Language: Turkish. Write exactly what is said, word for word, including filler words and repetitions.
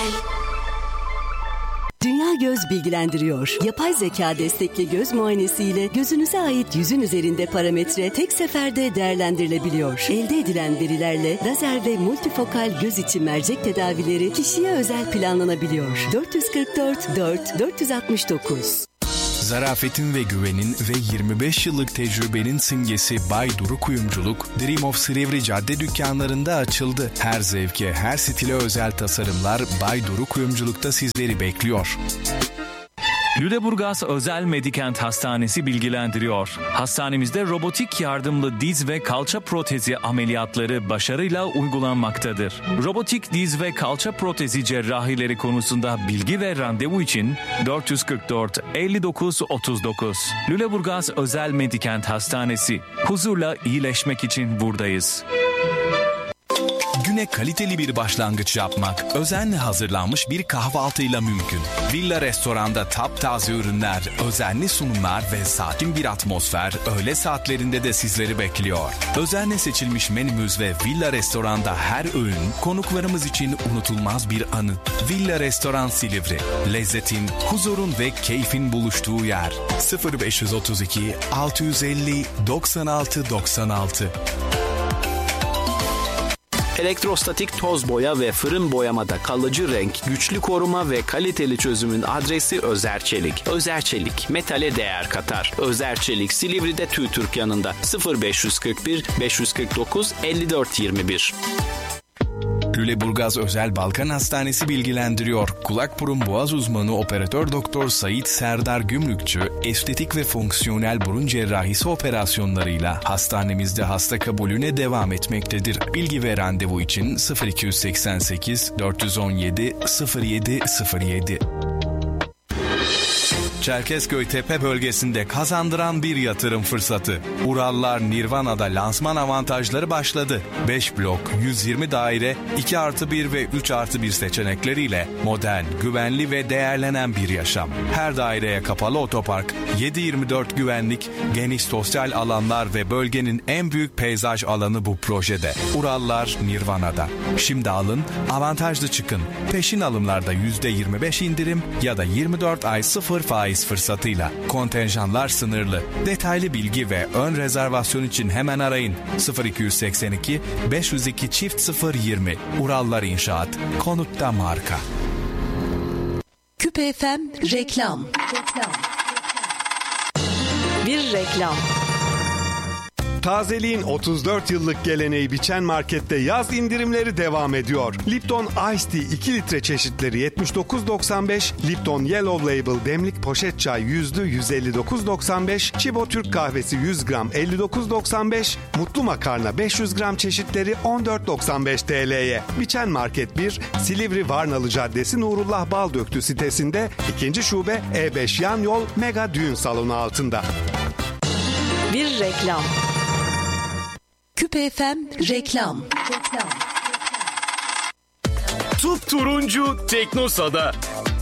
Dünya Göz bilgilendiriyor. Yapay zeka destekli göz muayenesiyle gözünüze ait yüzün üzerinde parametre tek seferde değerlendirilebiliyor. Elde edilen verilerle lazer ve multifokal göz içi mercek tedavileri kişiye özel planlanabiliyor. dört yüz kırk dört dört dört yüz altmış dokuz. Zarafetin ve güvenin ve yirmi beş yıllık tecrübenin simgesi Bay Duru Kuyumculuk, Dream of Silivri cadde dükkanlarında açıldı. Her zevke, her stile özel tasarımlar Bay Duru Kuyumculuk'ta sizleri bekliyor. Lüleburgaz Özel Medikent Hastanesi bilgilendiriyor. Hastanemizde robotik yardımlı diz ve kalça protezi ameliyatları başarıyla uygulanmaktadır. Robotik diz ve kalça protezi cerrahileri konusunda bilgi ve randevu için dört yüz kırk dört elli dokuz otuz dokuz. Lüleburgaz Özel Medikent Hastanesi. Huzurla iyileşmek için buradayız. Güne kaliteli bir başlangıç yapmak özenle hazırlanmış bir kahvaltıyla mümkün. Villa Restoran'da taptaze ürünler, özenli sunumlar ve sakin bir atmosfer öğle saatlerinde de sizleri bekliyor. Özenle seçilmiş menümüz ve Villa Restoran'da her öğün konuklarımız için unutulmaz bir anı. Villa Restoran Silivri. Lezzetin, huzurun ve keyfin buluştuğu yer. sıfır beş otuz iki altı yüz elli doksan altı doksan altı. Elektrostatik toz boya ve fırın boyamada kalıcı renk, güçlü koruma ve kaliteli çözümün adresi Özerçelik. Özerçelik, metale değer katar. Özerçelik, Silivri'de TÜİTÜRK yanında sıfır beş kırk bir beş kırk dokuz elli dört yirmi bir. Lüleburgaz Özel Balkan Hastanesi bilgilendiriyor. Kulak burun boğaz uzmanı operatör doktor Sait Serdar Gümrükçü, estetik ve fonksiyonel burun cerrahisi operasyonlarıyla hastanemizde hasta kabulüne devam etmektedir. Bilgi ve randevu için sıfır iki seksen sekiz dört yüz on yedi sıfır yedi sıfır yedi. Çerkezköy Tepe bölgesinde kazandıran bir yatırım fırsatı. Urallar Nirvana'da lansman avantajları başladı. beş blok, yüz yirmi daire, iki artı bir ve üç artı bir seçenekleriyle modern, güvenli ve değerlenen bir yaşam. Her daireye kapalı otopark, yedi yirmi dört güvenlik, geniş sosyal alanlar ve bölgenin en büyük peyzaj alanı bu projede. Urallar Nirvana'da. Şimdi alın, avantajlı çıkın. Peşin alımlarda yüzde yirmi beş indirim ya da yirmi dört ay sıfır faiz fırsatıyla. Kontenjanlar sınırlı. Detaylı bilgi ve ön rezervasyon için hemen arayın. sıfır iki seksen iki beş yüz iki çift sıfır yirmi. Urallar İnşaat. Konutta marka. Küpe F M reklam. Bir reklam. Tazeliğin otuz dört yıllık geleneği Biçen Market'te yaz indirimleri devam ediyor. Lipton Ice Tea iki litre çeşitleri yetmiş dokuz doksan beş, Lipton Yellow Label demlik poşet çay yüzlü yüz elli dokuz doksan beş, Çibo Türk kahvesi yüz gram elli dokuz doksan beş, Mutlu Makarna beş yüz gram çeşitleri on dört doksan beş T L'ye. Biçen Market bir, Silivri Varnalı Caddesi Nurullah Baldöktü sitesinde, ikinci şube E beş yan yol Mega Düğün Salonu altında. Bir reklam. Küpe F M reklam. Tup turuncu Teknosa'da.